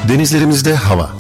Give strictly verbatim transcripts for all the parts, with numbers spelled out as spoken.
Denizlerimizde hava.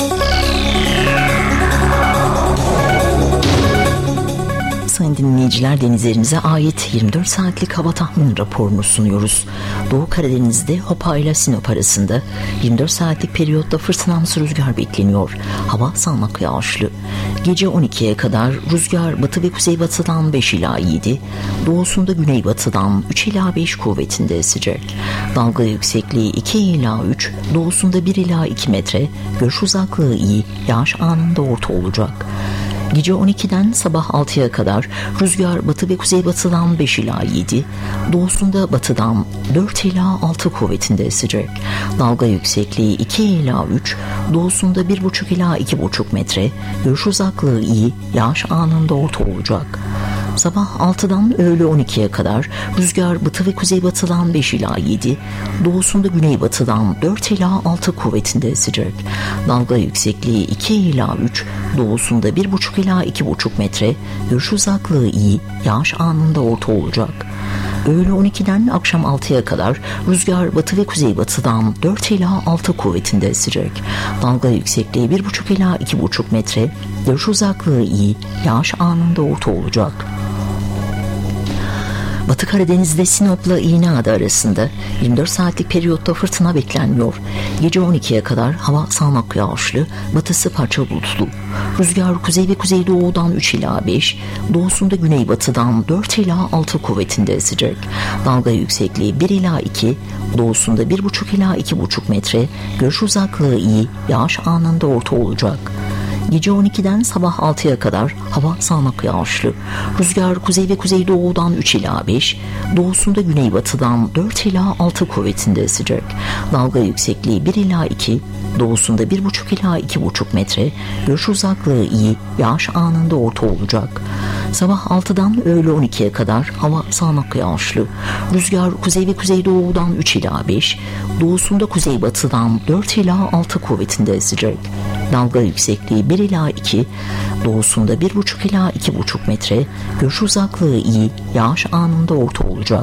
Sayın dinleyiciler, denizlerimize ait yirmi dört saatlik hava tahmini raporunu sunuyoruz. Doğu Karadeniz'de Hopa ile Sinop arasında yirmi dört saatlik periyotta fırtınamsı rüzgar bekleniyor. Hava sağanak yağışlı. Gece on ikiye kadar rüzgar batı ve kuzeybatıdan beş ila yedi, doğusunda güneybatıdan üç ila beş kuvvetinde esecek. Dalga yüksekliği iki ila üç, doğusunda bir ila iki metre, görüş uzaklığı iyi, yağış anında orta olacak. Gece on ikiden sabah altıya kadar rüzgar batı ve kuzeybatıdan beş ila yedi, doğusunda batıdan dört ila altı kuvvetinde esecek. Dalga yüksekliği iki ila üç, doğusunda bir buçuk ila iki buçuk metre, görüş uzaklığı iyi, yağış anında orta olacak. Sabah altıdan öğle on ikiye kadar rüzgar batı ve kuzeybatıdan beş ila yedi, doğusunda güneybatıdan dört ila altı kuvvetinde esecek. Dalga yüksekliği iki ila üç, doğusunda bir buçuk ila iki buçuk metre, görüş uzaklığı iyi, yağış anında orta olacak. Öğle on ikiden akşam altıya kadar rüzgar batı ve kuzeybatıdan dört ila altı kuvvetinde esecek. Dalga yüksekliği bir buçuk ila iki buçuk metre, görüş uzaklığı iyi, yağış anında orta olacak. Batı Karadeniz'de Sinop'la İğneada arasında yirmi dört saatlik periyotta fırtına beklenmiyor. Gece on ikiye kadar hava sağanak yağışlı, batısı parça bulutlu. Rüzgar kuzey ve kuzeydoğudan üç ila beş, doğusunda güneybatıdan dört ila altı kuvvetinde esecek. Dalga yüksekliği bir ila iki, doğusunda bir buçuk ila iki buçuk metre, görüş uzaklığı iyi, yağış anında orta olacak. Gece on ikiden sabah altıya kadar hava sağanak yağışlı. Rüzgar kuzey ve kuzeydoğudan üç ila beş, doğusunda güneybatıdan dört ila altı kuvvetinde esecek. Dalga yüksekliği bir ila iki, doğusunda bir buçuk ila iki buçuk metre, görüş uzaklığı iyi, yağış anında orta olacak. Sabah altıdan öğle on ikiye kadar hava sağanak yağışlı. Rüzgar kuzey ve kuzeydoğudan üç ila beş, doğusunda kuzeybatıdan dört ila altı kuvvetinde esecek. Dalga yüksekliği bir ila iki, doğusunda bir buçuk ila iki buçuk metre, görüş uzaklığı iyi, yağış anında orta olacak.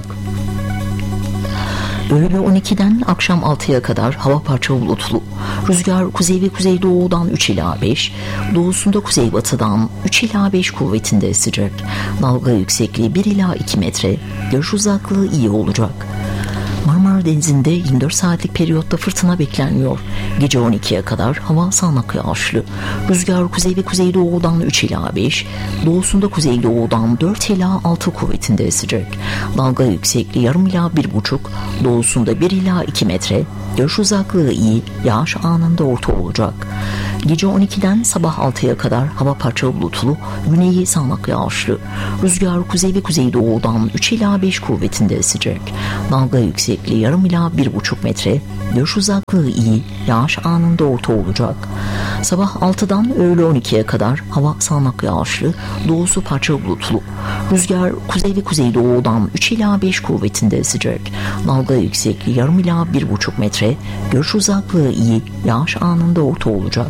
Öğle on ikiden akşam altıya kadar hava parça bulutlu. Rüzgar kuzey ve kuzeydoğudan üç ila beş, doğusunda kuzeybatıdan üç ila beş kuvvetinde esecek. Dalga yüksekliği bir ila iki metre, görüş uzaklığı iyi olacak. Marmara Denizi'nde yirmi dört saatlik periyotta fırtına beklenmiyor. Gece on ikiye kadar hava sağanak yağışlı. Rüzgar kuzey ve kuzeydoğudan üç ila beş, doğusunda kuzeydoğudan dört ila altı kuvvetinde esecek. Dalga yüksekliği yarım ila bir buçuk, doğusunda bir ila iki metre, görüş uzaklığı iyi, yağış anında orta olacak. Gece on ikiden sabah altıya kadar hava parça bulutlu, güneyi sağanak yağışlı. Rüzgar kuzey ve kuzeydoğudan üç ila beş kuvvetinde esecek. Dalga yüksekliği yarım ila bir buçuk metre, görüş uzaklığı iyi, yağış anında orta olacak. Sabah altıdan öğle on ikiye kadar hava sağanak yağışlı, doğusu parça bulutlu. Rüzgar kuzey ve kuzeydoğudan üç ila beş kuvvetinde esecek. Dalga yüksekliği yarım ila bir buçuk metre, görüş uzaklığı iyi, yağış anında orta olacak.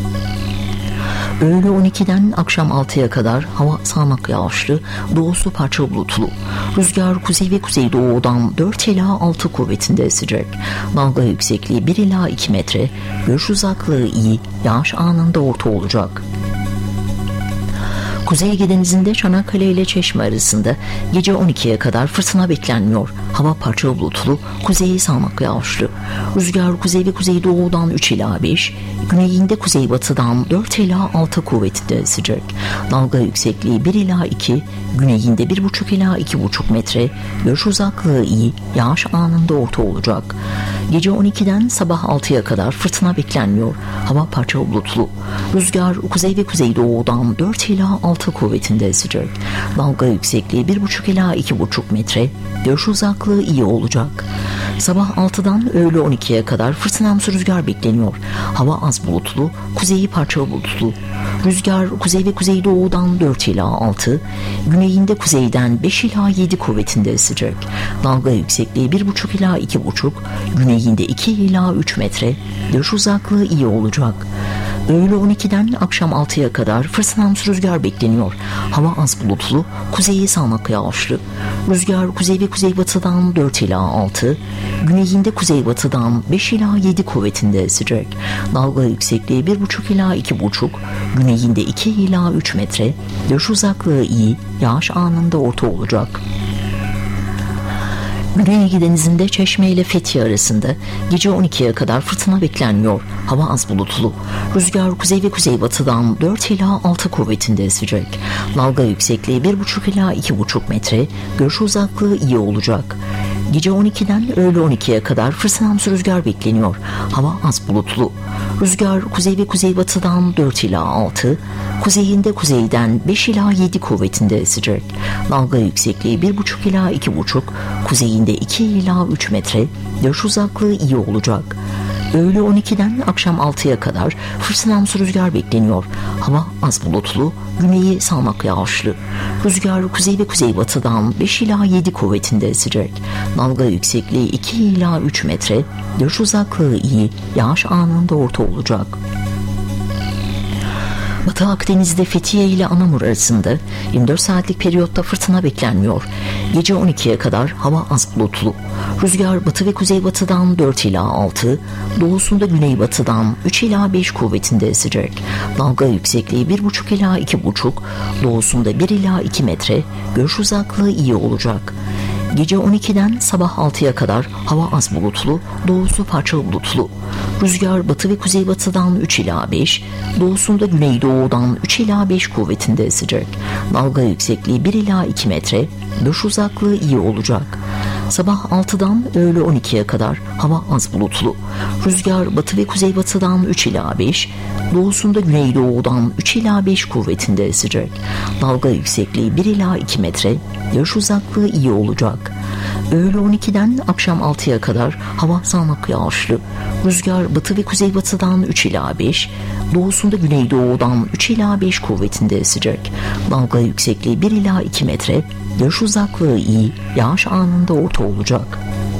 Öğle on ikiden akşam altıya kadar hava sağanak yağışlı, doğusu parça bulutlu. Rüzgar kuzey ve kuzeydoğudan dört ila altı kuvvetinde esecek. Dalga yüksekliği bir ila iki metre, görüş uzaklığı iyi, yağış anında orta olacak. Kuzey Ege Denizi'nde Çanakkale ile Çeşme arasında gece on ikiye kadar fırtına beklenmiyor. Hava parça bulutlu, kuzeyi sağanak yağışlı. Rüzgar kuzey ve kuzeydoğudan üç ila beş, güneyinde kuzeybatıdan dört ila altı kuvvetinde esecek. Dalga yüksekliği bir ila iki, güneyinde bir buçuk ila iki buçuk metre, görüş uzaklığı iyi, yağış anında orta olacak. Gece on ikiden sabah altıya kadar fırtına beklenmiyor. Hava parça bulutlu. Rüzgar kuzey ve kuzeydoğudan dört ila altı kuvvetinde esecek. Dalga yüksekliği bir buçuk ila iki buçuk metre, görüş uzaklığı iyi olacak. Sabah altıdan öğle on ikiye kadar fırtınamsı rüzgar bekleniyor. Hava az bulutlu, kuzeyi parça bulutlu. Rüzgar kuzey ve kuzeydoğudan dört ila altı, güneyinde kuzeyden beş ila yedi kuvvetinde esecek. Dalga yüksekliği bir buçuk ila iki buçuk, güneyinde iki ila üç metre, görüş uzaklığı iyi olacak. Öğle on ikiden akşam altıya kadar fırtınamsı rüzgar bekleniyor. Hava az bulutlu, kuzeyi sağanak yağışlı. Rüzgar kuzey ve kuzeybatıdan dört ila altı, güneyinde kuzeybatıdan beş ila yedi kuvvetinde esecek. Dalga yüksekliği bir buçuk ila iki buçuk, güneyinde iki ila üç metre, görüş uzaklığı iyi, yağış anında orta olacak. Güney Ege Denizi'nde Çeşme ile Fethiye arasında gece on ikiye kadar fırtına beklenmiyor. Hava az bulutlu. Rüzgar kuzey ve kuzeybatıdan dört ila altı kuvvetinde esecek. Dalga yüksekliği bir buçuk ila iki buçuk metre, görüş uzaklığı iyi olacak. Gece on ikiden öğle on ikiye kadar fırtınamsı rüzgar bekleniyor. Hava az bulutlu. Rüzgar kuzey ve kuzeybatıdan dört ila altı, kuzeyinde kuzeyden beş ila yedi kuvvetinde esecek. Dalga yüksekliği bir buçuk ila iki buçuk, kuzeyinde iki ila üç metre, görüş uzaklığı iyi olacak. Öğle on ikiden akşam altıya kadar fırtınamsı rüzgar bekleniyor. Hava az bulutlu, güneyi sağanak yağışlı. Rüzgar kuzey ve kuzeybatıdan beş ila yedi kuvvetinde esecek. Dalga yüksekliği iki ila üç metre, görüş uzaklığı iyi, yağış anında orta olacak. Batı Akdeniz'de Fethiye ile Anamur arasında yirmi dört saatlik periyotta fırtına beklenmiyor. Gece on ikiye kadar hava az bulutlu. Rüzgar batı ve kuzeybatıdan dört ila altı, doğusunda güneybatıdan üç ila beş kuvvetinde esecek. Dalga yüksekliği bir buçuk ila iki buçuk, doğusunda bir ila iki metre, görüş uzaklığı iyi olacak. Gece on ikiden sabah altıya kadar hava az bulutlu, doğusu parçalı bulutlu. Rüzgar batı ve kuzeybatıdan üç ila beş, doğusunda güneydoğudan üç ila beş kuvvetinde esecek. Dalga yüksekliği bir ila iki metre, görüş uzaklığı iyi olacak. Sabah altıdan öğle on ikiye kadar hava az bulutlu. Rüzgar batı ve kuzeybatıdan üç ila beş, doğusunda güneydoğudan üç ila beş kuvvetinde esecek. Dalga yüksekliği bir ila iki metre, görüş uzaklığı iyi olacak. Öğle on ikiden akşam altıya kadar hava sağanak yağışlı. Rüzgar batı ve kuzeybatıdan üç ila beş, doğusunda güneydoğudan üç ila beş kuvvetinde esecek. Dalga yüksekliği bir ila iki metre, görüş uzaklığı iyi, yağış anında orta olacak.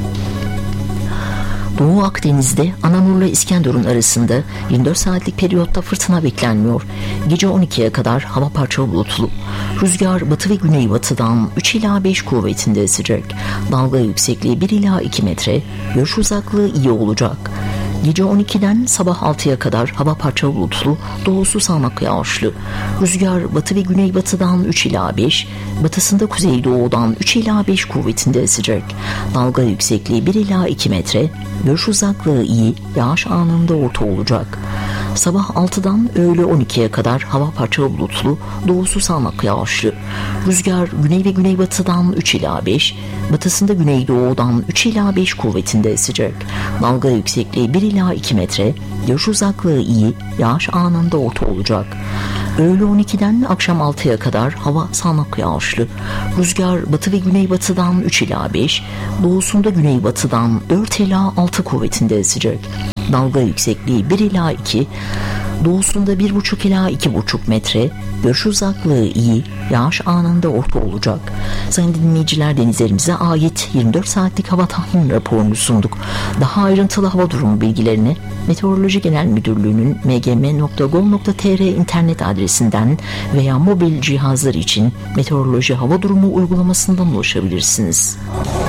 Doğu Akdeniz'de Anamur'la İskenderun arasında yirmi dört saatlik periyotta fırtına beklenmiyor. Gece on ikiye kadar hava parçalı bulutlu. Rüzgar batı ve güneybatıdan üç ila beş kuvvetinde esecek. Dalga yüksekliği bir ila iki metre, görüş uzaklığı iyi olacak. Gece on ikiden sabah altıya kadar hava parçalı bulutlu, doğusu sağanak yağışlı. Rüzgar batı ve güneybatıdan üç ila beş, batısında kuzeydoğudan üç ila beş kuvvetinde esecek. Dalga yüksekliği bir ila iki metre, görüş uzaklığı iyi, yağış anında orta olacak. Sabah altıdan öğle on ikiye kadar hava parçalı bulutlu, doğusu sağanak yağışlı. Rüzgar güney ve güneybatıdan üç ila beş, batısında güneydoğudan üç ila beş kuvvetinde esecek. Dalga yüksekliği bir ila iki metre, görüş uzaklığı iyi, yağış anında orta olacak. Öğle on ikiden akşam altıya kadar hava sağanak yağışlı. Rüzgar batı ve güneybatıdan üç ila beş, doğusunda güneybatıdan dört ila altı kuvvetinde esecek. Dalga yüksekliği bir ila iki, doğusunda bir buçuk ila iki buçuk metre, görüş uzaklığı iyi, yağış anında orta olacak. Sayın dinleyiciler, denizlerimize ait yirmi dört saatlik hava tahmin raporunu sunduk. Daha ayrıntılı hava durumu bilgilerini Meteoroloji Genel Müdürlüğü'nün m g m nokta gov nokta t r internet adresinden veya mobil cihazlar için meteoroloji hava durumu uygulamasından ulaşabilirsiniz.